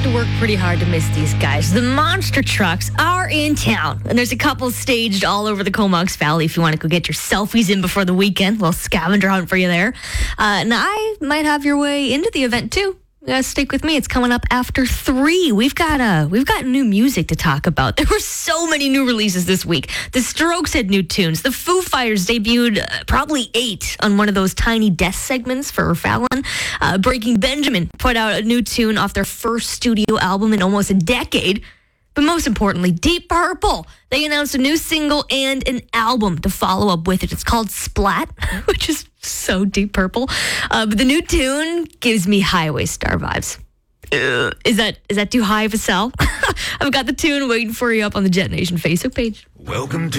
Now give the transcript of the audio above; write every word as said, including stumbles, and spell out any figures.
to work pretty hard to miss these guys. The monster trucks are in town, and there's a couple staged all over the Comox Valley if you want to go get your selfies in before the weekend. A little scavenger hunt for you there. Uh, and I might have your way into the event, too. Uh, stick with me. It's coming up after three. We've got uh, we've got new music to talk about. There were so many new releases this week. The Strokes had new tunes. The Foo Fighters debuted uh, probably eight on one of those tiny desk segments for Fallon. Uh, Breaking Benjamin put out a new tune off their first studio album in almost a decade. But most importantly, Deep Purple. They announced a new single and an album to follow up with it. It's called Splat, which is so Deep Purple. Uh, but the new tune gives me Highway Star vibes. Uh, is that is that too high of a sell? I've got the tune waiting for you up on the Jet Nation Facebook page. Welcome to